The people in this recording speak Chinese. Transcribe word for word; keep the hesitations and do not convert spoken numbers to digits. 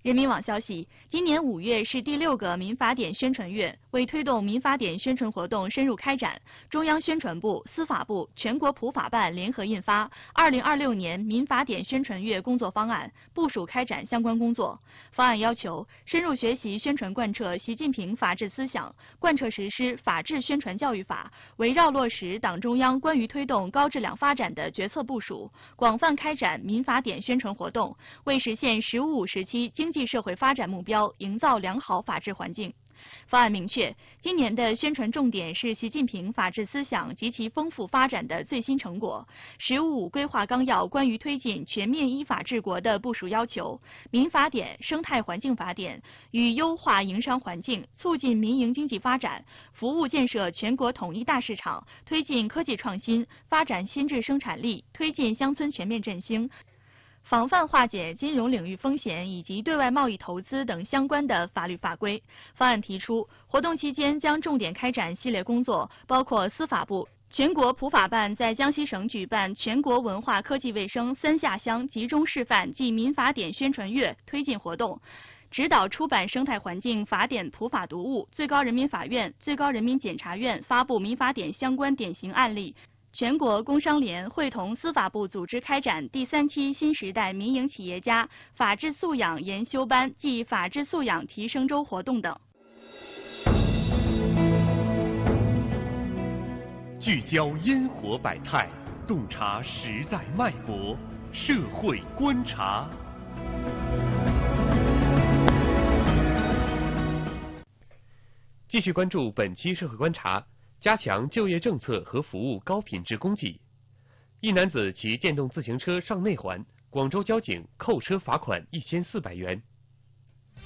人民网消息，今年五月是第六个民法典宣传月。为推动民法典宣传活动深入开展，中央宣传部、司法部、全国普法办联合印发《二零二六年民法典宣传月工作方案》，部署开展相关工作。方案要求深入学习宣传贯彻习近平法治思想，贯彻实施法治宣传教育法，围绕落实党中央关于推动高质量发展的决策部署，广泛开展民法典宣传活动，为实现“十五五”时期经济社会发展目标营造良好法治环境。方案明确，今年的宣传重点是习近平法治思想及其丰富发展的最新成果，“十五五”规划纲要关于推进全面依法治国的部署要求，民法典、生态环境法典与优化营商环境，促进民营经济发展，服务建设全国统一大市场，推进科技创新，发展新质生产力，推进乡村全面振兴。防范化解金融领域风险以及对外贸易投资等相关的法律法规。方案提出，活动期间将重点开展系列工作，包括司法部、全国普法办在江西省举办全国文化科技卫生三下乡集中示范暨民法典宣传月推进活动，指导出版生态环境法典普法读物，最高人民法院、最高人民检察院发布民法典相关典型案例。全国工商联会同司法部组织开展第三期新时代民营企业家法治素养研修班暨法治素养提升周活动等。 聚焦烟火百态，洞察时代脉搏，社会观察。继续关注本期社会观察。加强就业政策和服务高品质供给。一男子骑电动自行车上内环，广州交警扣车罚款一千四百元。